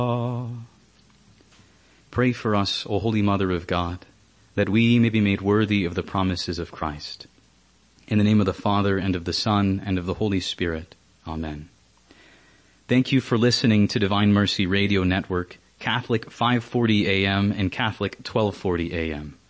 Pray for us, O Holy Mother of God, that we may be made worthy of the promises of Christ. In the name of the Father, and of the Son, and of the Holy Spirit. Amen. Thank you for listening to Divine Mercy Radio Network, Catholic 540 AM and Catholic 1240 AM.